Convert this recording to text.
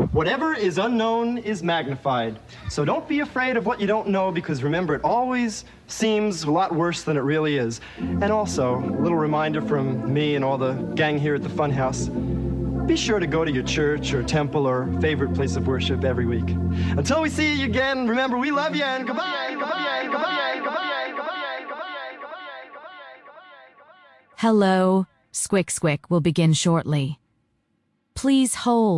Whatever is unknown is magnified. So don't be afraid of what you don't know, because remember, it always seems a lot worse than it really is. And also, a little reminder from me and all the gang here at the Funhouse. Be sure to go to your church or temple or favorite place of worship every week. Until we see you again, remember, we love you and goodbye, goodbye, goodbye, goodbye, goodbye, goodbye. Hello, Squick Squick will begin shortly. Please hold.